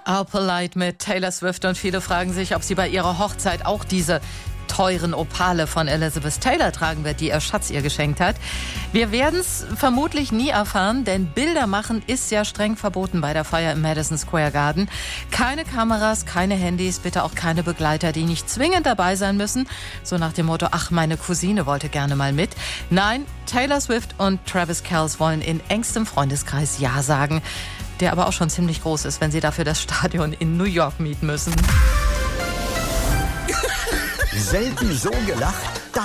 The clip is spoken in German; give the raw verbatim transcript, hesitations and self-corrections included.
Opalite mit Taylor Swift, und viele fragen sich, ob sie bei ihrer Hochzeit auch diese teuren Opale von Elizabeth Taylor tragen wird, die ihr Schatz ihr geschenkt hat. Wir werden es vermutlich nie erfahren, denn Bilder machen ist ja streng verboten bei der Feier im Madison Square Garden. Keine Kameras, keine Handys, bitte auch keine Begleiter, die nicht zwingend dabei sein müssen. So nach dem Motto, ach, meine Cousine wollte gerne mal mit. Nein, Taylor Swift und Travis Kelce wollen in engstem Freundeskreis Ja sagen, der aber auch schon ziemlich groß ist, wenn sie dafür das Stadion in New York mieten müssen. Selten so gelacht